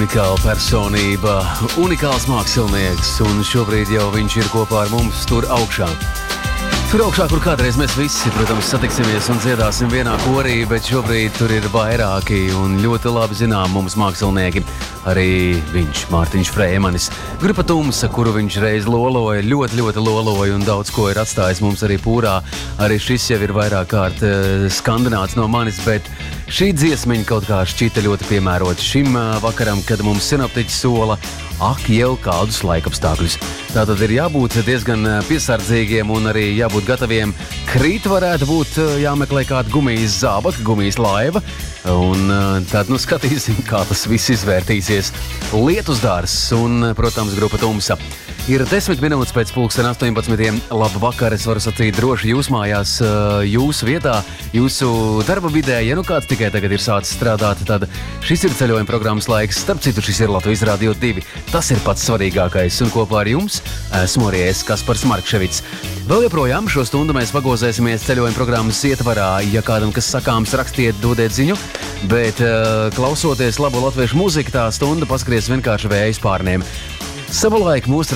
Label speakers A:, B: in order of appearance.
A: Unikāla personība, unikāls mākslinieks, un šobrīd jau viņš ir kopā ar mums tur augšā. Tur augšā, kur kādreiz mēs visi, protams, satiksimies un dziedāsim vienā korī, bet šobrīd tur ir vairāki un ļoti labi zinām mums mākslinieki. Arī viņš, Mārtiņš Freimanis, grupa Tumsa, kuru viņš reiz loloja, ļoti loloja un daudz ko ir atstājis mums arī pūrā. Arī šis jau ir vairāk kārt skandināts no manis, bet šī dziesmiņa kaut kā šķita ļoti piemērota šim vakaram, kad mums sinoptiķi sola jau kādus laikapstākļus. Tātad ir jābūt diezgan piesardzīgiem un arī jābūt gataviem. Krīt varētu būt jāmeklē kāda gumijas zābaka, gumijas laiva, un tad skatīsim, kā tas viss izvērtīsies. Lietus dārzs un, protams, grupa Tumsa. Ir 10 minūtes pēc 18. Labu vakar, es varu sacīt droši jūs mājās, jūsu vietā, jūsu darba vidē. Ja nu kāds tikai tagad ir sācis strādāt, tad šis ir ceļojuma programmas laiks. Starp citu, šis ir Latvijas Radio 2. Tas ir pats svarīgākais, un kopā ar jums esmu arī es, Kaspars Markševics. Vēl joprojām šo stundu mēs pagozēsimies ceļojuma programmas ietvarā. Ja kādam kas sakāms, rakstiet, dodiet ziņu, bet klausoties labu latviešu mūziku, tā stunda paskries vienkārši vējas pārniem. Savulaik mūsu